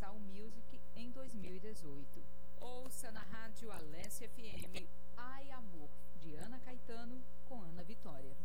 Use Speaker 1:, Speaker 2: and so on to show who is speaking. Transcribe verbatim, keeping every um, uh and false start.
Speaker 1: Universal Music em dois mil e dezoito. Ouça na Rádio Alessia F M Ai Amor, de Ana Caetano, com Ana Vitória.